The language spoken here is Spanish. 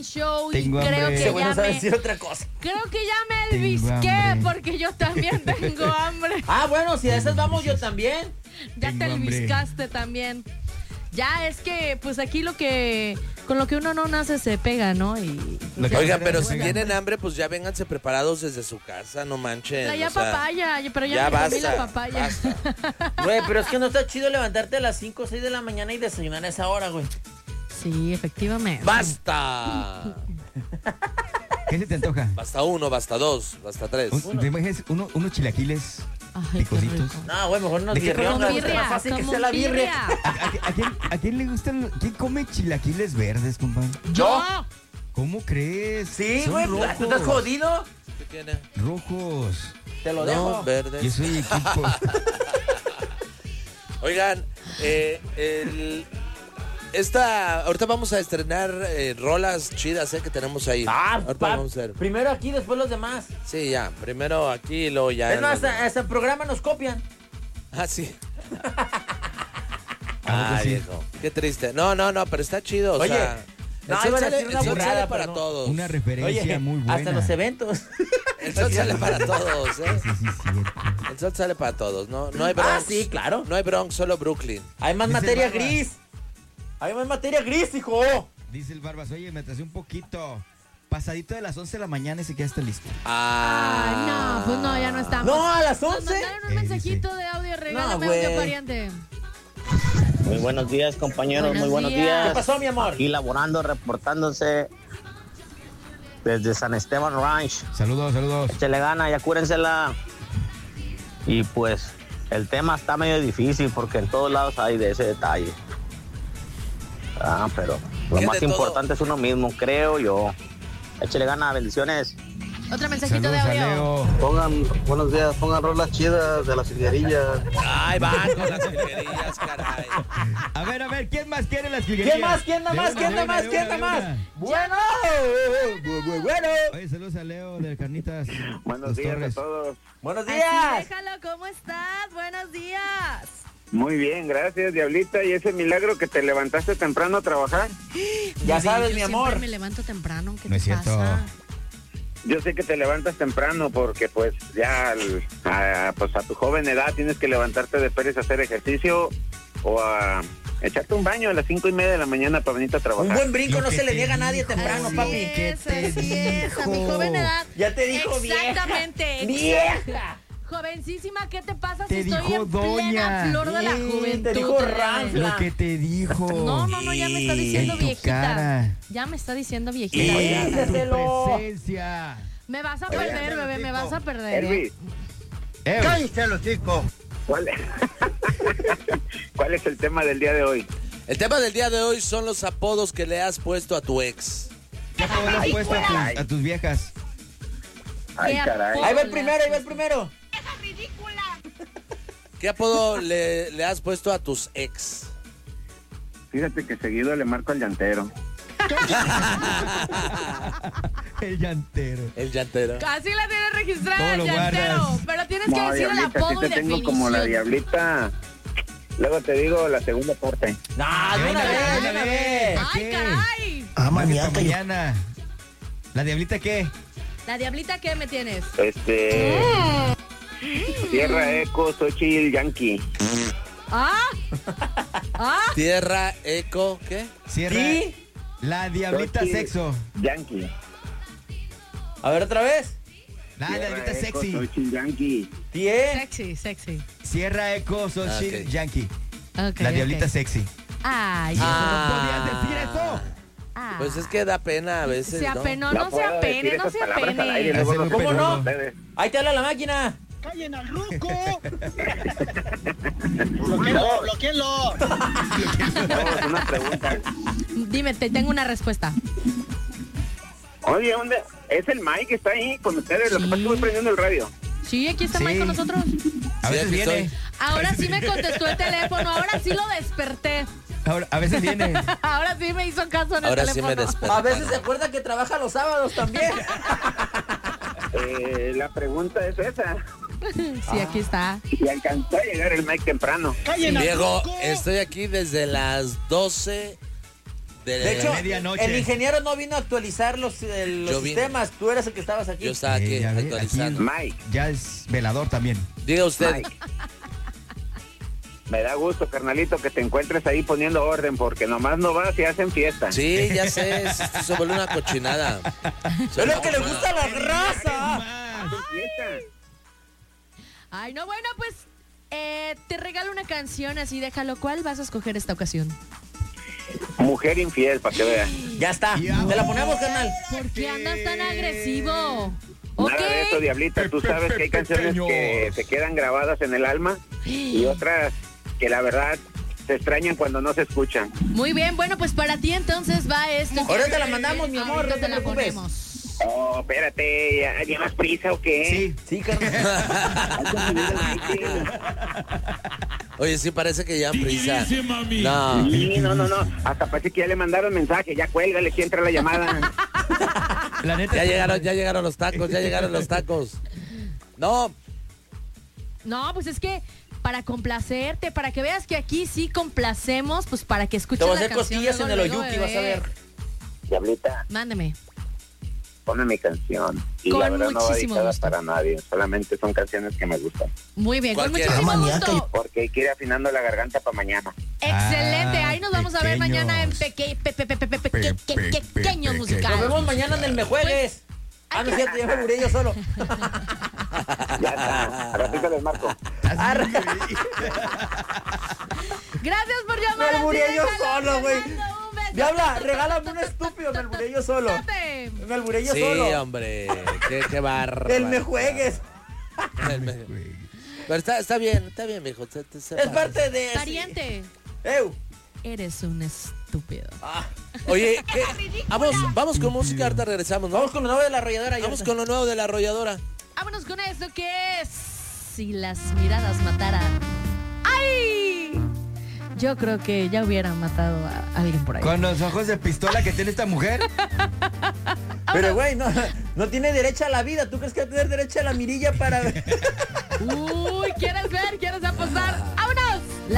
show Tengo y creo hambre. que Bueno, ya sabes me... decir otra cosa. Creo que ya me Tengo desvisqué hambre. porque yo también tengo hambre. Ah, bueno, si a esas vamos yo también. Ya Tengo te hambre. viscaste también. Ya es que, pues aquí con lo que uno no nace se pega, ¿no? Y Lo que Oigan, pasa pero es si que- tienen hambre, pues ya vénganse preparados desde su casa, no manchen. la ya o sea, papaya, pero ya ya me comí la basta, papaya. basta. Güey, pero es que no está chido levantarte a las 5 o 6 de la mañana y desayunar a esa hora, güey. Sí, efectivamente. ¡Basta! ¿Qué se te antoja? Basta uno, basta dos, basta tres. ¿Te imaginas unos chilaquiles Ay, qué picositos? rico. No, güey, mejor unos ¿De qué birriones. Como güey, está más birria, fácil que como sea la birria. birria. ¿A quién, a quién le gustan? ¿Quién come chilaquiles verdes, compadre? ¿Cómo crees? Sí, Son güey, rojos. ¿tú estás jodido? ¿Qué tiene? Rojos. Te lo No, dejo. verdes. Yo soy equipo. Oigan, ahorita vamos a estrenar rolas chidas que tenemos ahí. Ahorita vamos a ver. Primero aquí, después los demás. Sí, ya, primero aquí y luego ya. Es más, hasta el programa nos copian. Ah, sí. Ah, Ay, sí. viejo, qué triste. No, pero está chido, Oye, o sea, no, el sol iba a sale, decir una el sol burrada, sale para pero no. todos. Una referencia Oye, muy buena. hasta los eventos. El sol sale para todos, ¿eh? Sí, sí, cierto. El sol sale para todos, no hay Bronx. Ah, sí, claro. No hay Bronx, solo Brooklyn. Hay más Dice materia Barbas. gris. Hay más materia gris, hijo. Dice el Barbas, oye, me atrasé un poquito. Pasadito de las 11 de la mañana y se queda hasta listo. Ay, no, pues no, ya no estamos. No, a las Nos 11. mandaron un mensajito de audio, regálame güey. audio pariente. Muy buenos días, compañeros. Buenos muy buenos días. días. ¿Qué pasó, mi amor? Aquí laborando, reportándose desde San Esteban Ranch. Saludos. Échale gana, ya cúrensela. Y pues el tema está medio difícil porque en todos lados hay de ese detalle. Pero lo ¿Qué más de todo? importante es uno mismo, creo yo. Échale gana, bendiciones. Otro mensajito Saludos de a audio. Leo. Buenos días, pongan rolas chidas de las jilguerillas. Ay, van con las jilguerillas, caray. A ver, ¿quién más quiere las jilguerillas? ¿Quién más? ¿Quién da De más? una, ¿Quién de da una, más? de ¿Quién una, da de más? una. Bueno. Oye, saludos a Leo de Carnitas. Buenos Los días Torres. a todos. Buenos Así, días. déjalo, ¿cómo estás? Buenos días. Muy bien, gracias, Diablita. ¿Y ese milagro que te levantaste temprano a trabajar? Ya Bebé, sabes, yo mi siempre amor. me levanto temprano, ¿qué No te es cierto. pasa? Yo sé que te levantas temprano porque pues ya pues a tu joven edad tienes que levantarte de Pérez a hacer ejercicio o a echarte un baño a las 5:30 de la mañana para venir a trabajar. Un buen brinco Lo no que se le te niega a nadie dijo. temprano, Así papi. es, ¿Qué te así es, a mi dijo? joven edad. Ya te dijo vieja. Exactamente. Vieja. Jovencísima, ¿qué te pasa Te si estoy dijo en plena doña. flor de la Sí, juventud? te dijo bebé? ranfla. Lo que te dijo. No, ya me está diciendo En tu viejita. cara. Ya me está diciendo Y viejita. Oye, tu díselo. presencia. Me vas a perder, bebé, me vas a perder. Elvis, ¡Cállate los chicos! ¿cuál es el tema del día de hoy? El tema del día de hoy son los apodos que le has puesto a tu ex. ¿Qué apodo le has puesto a tus viejas? Ay, caray. apodo? Ahí va el primero. ¿Qué apodo le has puesto a tus ex? Fíjate que seguido le marco al llantero. El llantero. El llantero. Así la tienes registrada, ¿Cómo lo llantero. guardas? Pero tienes que decir el Diablita, apodo sí y te tengo definición. como la Diablita. Luego te digo la segunda parte. No, de una vez. ¡Ay, caray! Mañana. ¿La diablita qué? ¿La diablita qué me tienes? Tierra Eco, Xochitl, Yankee. ¡Ah! ¡Ah! Tierra, eco, ¿qué? Cierra. ¿Sí? La diablita Xochitl, sexo. Yankee. A ver otra vez. La diablita Tierra Eco, sexy. Xochitl, Yankee. ¿Tie? Sexy. Sierra Eco, Xochitl, Ok. Yankee. Ok, La diablita ok. sexy. Ay, ¿Cómo podías decir eso? ah. Pues es que da pena a veces, Se ¿no? apenó, no se puedo apene, decir no esas se palabras al aire, apene. luego Hacelo no ¿Cómo se no? ustedes. Ahí te habla la máquina. ¡Callen al ruco! No, es una pregunta. Dime, te tengo una respuesta. Oye, ¿dónde? ¿Es el Mike que está ahí con ustedes? Lo que pasa es que voy prendiendo el radio. Sí, aquí está Sí. Mike con nosotros. A Sí, veces aquí viene. estoy. Ahora sí me contestó el teléfono, ahora sí lo desperté. Ahora, a veces viene. Ahora sí me hizo caso en el Ahora sí teléfono. me desperté. A veces se acuerda que trabaja los sábados también. La pregunta es esa. Sí, aquí está. Y alcanzó a llegar el Mike temprano. ¡Callen al Diego, ruco! estoy aquí desde las 12 De hecho, medianoche. el ingeniero no vino a actualizar los sistemas. Tú eras el que estabas aquí. Yo estaba aquí ya ve, actualizando. Mike, Ya es velador también. Diga usted. Mike. Me da gusto, carnalito, que te encuentres ahí poniendo orden, porque nomás no vas y hacen fiesta. Sí, ya sé, esto se vuelve una cochinada. Es lo que le gusta a la raza. Hacen fiesta. Ay, no, bueno, pues te regalo una canción así, déjalo. ¿Cuál vas a escoger esta ocasión? Mujer infiel, para que veas. Ya está. Te la ponemos, carnal. ¿Por qué andas tan agresivo? ¿Ok? Nada de eso, Diablita. Tú sabes que hay canciones que se quedan grabadas en el alma y otras que la verdad se extrañan cuando no se escuchan. Muy bien, bueno, pues para ti entonces va esto. Ahora te la mandamos, mi amor. Ahorita No te te la preocupes. ponemos. Oh, espérate, ¿llevas prisa o qué? Sí, carnal. Oye, sí parece que ya prisa. No. Sí, no. Hasta parece que ya le mandaron mensaje. Ya cuélgale si entra la llamada. La neta. Ya llegaron los tacos. No, No, pues es que para complacerte, para que veas que aquí sí complacemos, pues para que escuches Te voy a la hacer canción. cosquillas en el luego, oyuki, vas a ver. Diablita, Mándame. ponme mi canción. Y Con la verdad no va muchísimo dedicada gusto. para nadie. Solamente son canciones que me gustan. Muy bien, con Cualquiera. muchísimo Maníaca gusto. Porque hay que ir afinando la garganta para mañana. Excelente, ahí nos vamos a ver mañana en pequeños. pequeños Nos musicales. vemos mañana en el Me Juegues. Ah, no es cierto, ya me muré yo solo. Ya está. A ratito les marco. Gracias por llamar. Me muré así, yo déjalo, solo, te güey. mando un beso. Diabla, regálame un estúpido, me muré yo solo. Espérate. Me muré yo sí, solo. hombre, qué barro. El Me Juegues. Pero está bien, mijo. Es parte de... Pariente, ¡Ew! eres un estúpido. Oye, vamos con música, ahorita regresamos, ¿no? Vamos con lo nuevo de la arrolladora. Vamos con lo nuevo de la arrolladora. Vámonos con esto que es Si las miradas mataran. ¡Ay! Yo creo que ya hubieran matado a alguien por ahí. Con los ojos de pistola que tiene esta mujer. Pero, güey, no tiene derecha a la vida. ¿Tú crees que va a tener derecha a la mirilla para...? Uy, ¿quieres ver? ¿Quieres apostar? ¡Vámonos!